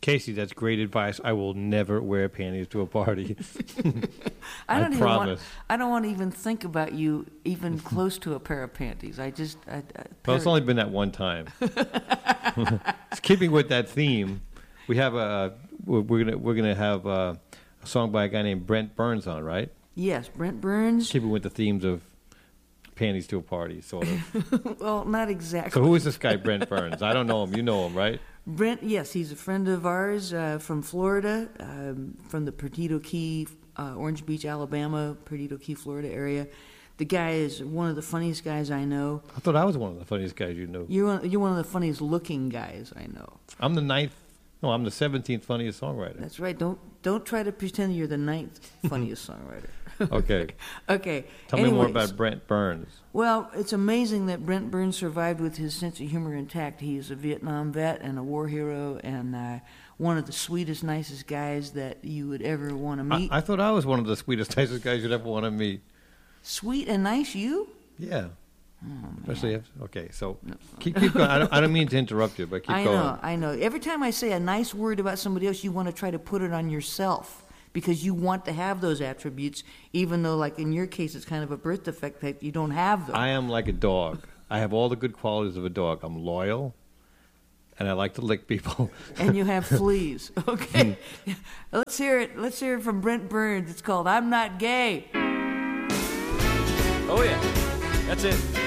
Casey, that's great advice. I will never wear panties to a party. I promise. I don't want to even think about you even close to a pair of panties. Well, it's only been that one time. Keeping with that theme, we have we're gonna have a song by a guy named Brent Burns on, right? Yes, Brent Burns. Keeping with the themes of panties to a party, sort of. Well, not exactly. So who is this guy, Brent Burns? I don't know him. You know him, right? Brent, yes, he's a friend of ours from Florida, from the Perdido Key, Orange Beach, Alabama, Perdido Key, Florida area. The guy is one of the funniest guys I know. I thought I was one of the funniest guys you know. You're one of the funniest looking guys I know. I'm the 17th funniest songwriter. That's right. Don't try to pretend you're the 9th funniest songwriter. Okay. Okay. Tell me more about Brent Burns. Well, it's amazing that Brent Burns survived with his sense of humor intact. He's a Vietnam vet and a war hero and one of the sweetest, nicest guys that you would ever want to meet. I thought I was one of the sweetest, nicest guys you'd ever want to meet. Sweet and nice, you? Yeah. Oh, especially if, okay, so keep going. I don't mean to interrupt you, but keep going. I know. Every time I say a nice word about somebody else, you want to try to put it on yourself because you want to have those attributes, even though, like in your case, it's kind of a birth defect that you don't have them. I am like a dog. I have all the good qualities of a dog. I'm loyal, and I like to lick people. And you have fleas. Okay. Let's hear it. Let's hear it from Brent Burns. It's called "I'm Not Gay." Oh yeah, that's it.